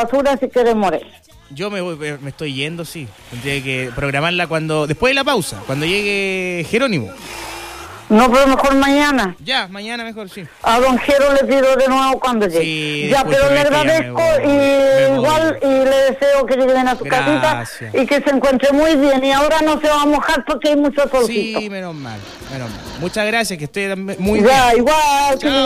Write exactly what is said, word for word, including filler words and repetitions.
basura si quiere morir. Yo me voy, me estoy yendo, sí. Tendría que programarla cuando después de la pausa, cuando llegue Jerónimo. No, pero mejor mañana. Ya, mañana mejor, sí. A don Jero le pido de nuevo cuando llegue. Sí, ya, pero le agradezco y igual y le deseo que lleguen a su casita y que se encuentre muy bien. Y ahora no se va a mojar porque hay mucho solcito. Sí, menos mal, menos mal. Muchas gracias, que esté muy ya, bien. Igual. Chao.